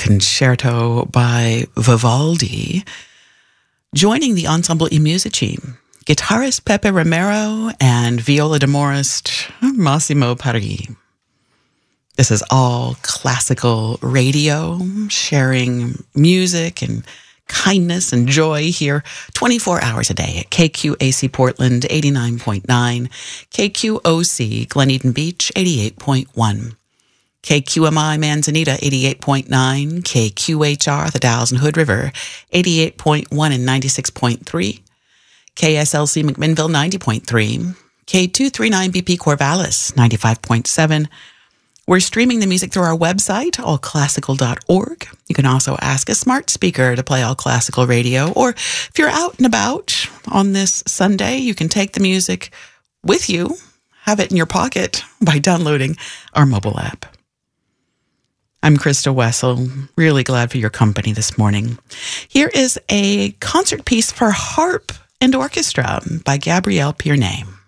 concerto by Vivaldi. Joining the Ensemble I Musici, guitarist Pepe Romero and viola d'amorist Massimo Parri. This is all classical radio, sharing music and kindness and joy here 24 hours a day at KQAC Portland 89.9, KQOC Glen Eden Beach 88.1, KQMI Manzanita 88.9, KQHR the Dalles and Hood River 88.1 and 96.3, KSLC McMinnville 90.3, K239BP Corvallis 95.7. We're streaming the music through our website, allclassical.org. You can also ask a smart speaker to play All Classical Radio. Or if you're out and about on this Sunday, you can take the music with you, have it in your pocket by downloading our mobile app. I'm Krista Wessel, really glad for your company this morning. Here is a concert piece for harp and orchestra by Gabrielle Pierney.